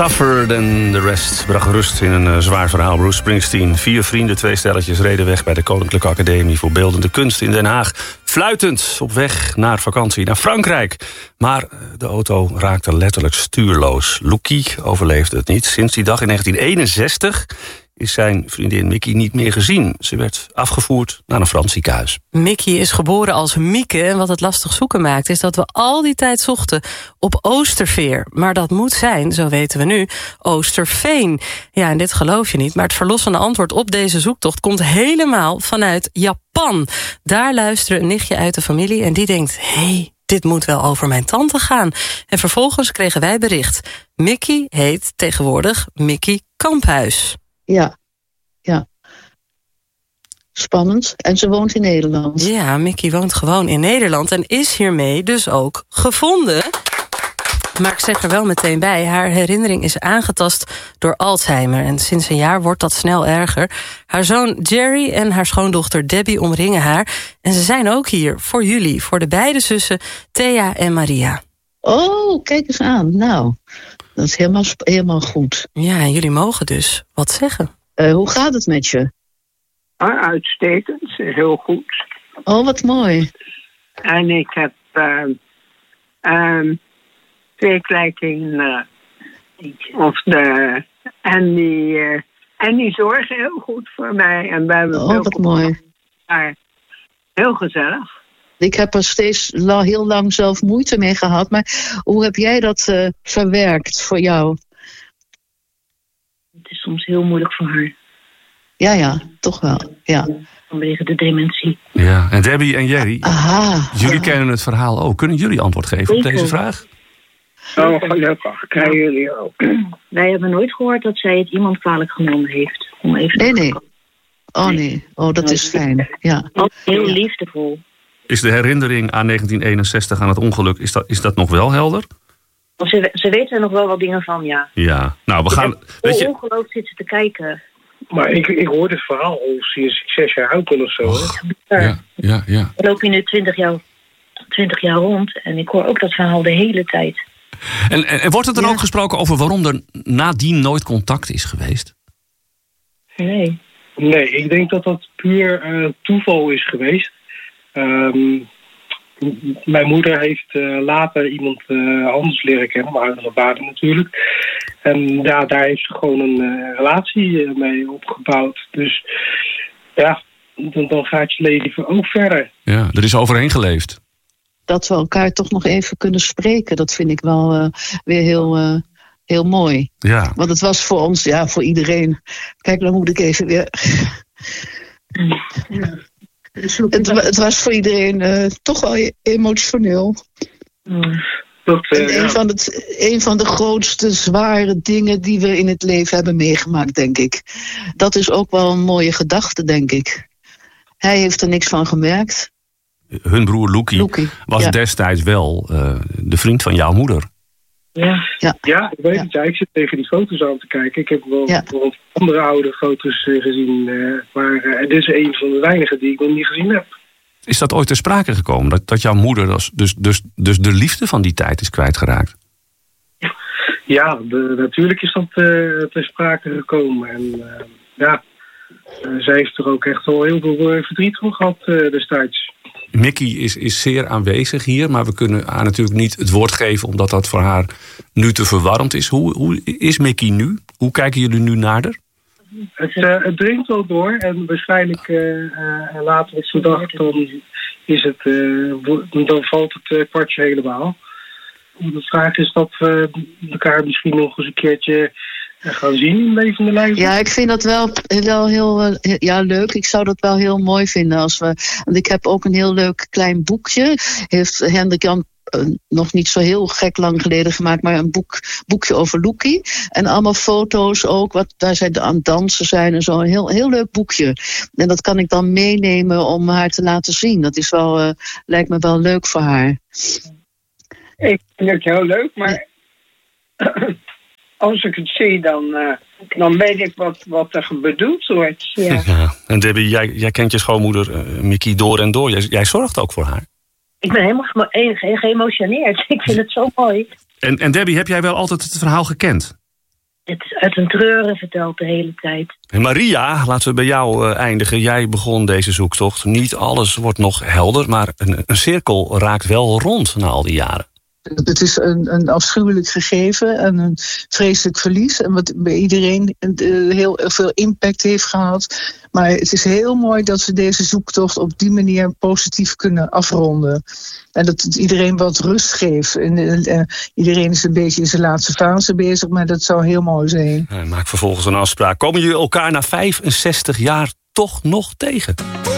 Tougher than the rest bracht rust in een zwaar verhaal. Bruce Springsteen, 4 vrienden, 2 stelletjes reden weg bij de Koninklijke Academie voor Beeldende Kunst in Den Haag. Fluitend op weg naar vakantie naar Frankrijk. Maar de auto raakte letterlijk stuurloos. Lucky overleefde het niet. Sinds die dag in 1961 is zijn vriendin Mickey niet meer gezien. Ze werd afgevoerd naar een Frans ziekenhuis. Mickey is geboren als Mieke. En wat het lastig zoeken maakt, is dat we al die tijd zochten op Oosterveer. Maar dat moet zijn, zo weten we nu, Oosterveen. Ja, en dit geloof je niet, maar het verlossende antwoord op deze zoektocht komt helemaal vanuit Japan. Daar luisterde een nichtje uit de familie en die denkt, hé, dit moet wel over mijn tante gaan. En vervolgens kregen wij bericht. Mickey heet tegenwoordig Mickey Kamphuis. Ja. Spannend. En ze woont in Nederland. Ja, Mickey woont gewoon in Nederland en is hiermee dus ook gevonden. Maar ik zeg er wel meteen bij, haar herinnering is aangetast door Alzheimer. En sinds een jaar wordt dat snel erger. Haar zoon Jerry en haar schoondochter Debbie omringen haar. En ze zijn ook hier voor jullie, voor de beide zussen Thea en Maria. Oh, kijk eens aan. Nou, dat is helemaal goed. Ja, en jullie mogen dus wat zeggen. Hoe gaat het met je? Uitstekend, heel goed. Oh, wat mooi. En ik heb 2 kleinkinderen. En die zorgen heel goed voor mij. En wij hebben wat mooi. Heel gezellig. Ik heb er steeds heel lang zelf moeite mee gehad. Maar hoe heb jij dat verwerkt voor jou? Het is soms heel moeilijk voor haar. Ja, toch wel. Ja. Vanwege de dementie. Ja, en Debbie en Jerry, jullie ja. kennen het verhaal ook. Kunnen jullie antwoord geven op deze vraag? Oh, gelukkig. Krijgen jullie ook. Wij hebben nooit gehoord dat zij het iemand kwalijk genomen heeft. Om even Nee. Oh nee. Oh, dat is fijn. Ja. Heel liefdevol. Is de herinnering aan 1961, aan het ongeluk, is dat nog wel helder? Ze weten er nog wel wat dingen van, ja. Ja, nou we gaan... Weet je, ongelooflijk zitten ze te kijken. Maar ik hoor het verhaal al sinds ik 6 jaar oud ben of zo. Ja. Ik loop hier nu 20 jaar rond en ik hoor ook dat verhaal de hele tijd. En wordt er dan ook gesproken over waarom er nadien nooit contact is geweest? Nee. Nee, ik denk dat dat puur toeval is geweest. Mijn moeder heeft later iemand anders leren kennen, mijn oudere vader natuurlijk. En daar heeft ze gewoon een relatie mee opgebouwd. Dus ja, dan gaat je leven ook verder. Ja, er is overheen geleefd. Dat we elkaar toch nog even kunnen spreken, dat vind ik wel weer heel mooi. Ja. Want het was voor ons, voor iedereen. Kijk, dan moet ik even weer... Het was voor iedereen toch wel emotioneel. Een van de grootste zware dingen die we in het leven hebben meegemaakt, denk ik. Dat is ook wel een mooie gedachte, denk ik. Hij heeft er niks van gemerkt. Hun broer Lucky was destijds wel de vriend van jouw moeder. Ja, ik weet het. Ja, ik zit tegen die foto's aan te kijken. Ik heb wel bijvoorbeeld andere oude foto's gezien. Maar dit is een van de weinigen die ik nog niet gezien heb. Is dat ooit ter sprake gekomen? Dat jouw moeder dus de liefde van die tijd is kwijtgeraakt? Ja, natuurlijk is dat ter sprake gekomen. En zij heeft er ook echt wel heel veel verdriet van gehad destijds. Mickey is zeer aanwezig hier, maar we kunnen haar natuurlijk niet het woord geven omdat dat voor haar nu te verwarrend is. Hoe is Mickey nu? Hoe kijken jullie nu naar haar? Het dringt wel door en waarschijnlijk later op de dag dan valt het kwartje helemaal. De vraag is dat we elkaar misschien nog eens een keertje gaan zien in levende lijven. Ja, ik vind dat wel heel leuk. Ik zou dat wel heel mooi vinden als we... Want ik heb ook een heel leuk klein boekje. Heeft Hendrik Jan nog niet zo heel gek lang geleden gemaakt, maar een boekje over Lucky. En allemaal foto's ook, waar zij aan het dansen zijn en zo. Een heel leuk boekje. En dat kan ik dan meenemen om haar te laten zien. Dat is wel, lijkt me wel leuk voor haar. Ik vind het heel leuk, maar als ik het zie, dan weet ik wat er bedoeld wordt. Ja. En Debbie, jij kent je schoonmoeder Mickey door en door. Jij zorgt ook voor haar. Ik ben helemaal geëmotioneerd. Ik vind het zo mooi. En Debbie, heb jij wel altijd het verhaal gekend? Het is uit een treuren verteld de hele tijd. En Maria, laten we bij jou eindigen. Jij begon deze zoektocht. Niet alles wordt nog helder, maar een cirkel raakt wel rond na al die jaren. Het is een afschuwelijk gegeven en een vreselijk verlies. En wat bij iedereen heel veel impact heeft gehad. Maar het is heel mooi dat we deze zoektocht op die manier positief kunnen afronden. En dat het iedereen wat rust geeft. En iedereen is een beetje in zijn laatste fase bezig, maar dat zou heel mooi zijn. Maak vervolgens een afspraak. Komen jullie elkaar na 65 jaar toch nog tegen?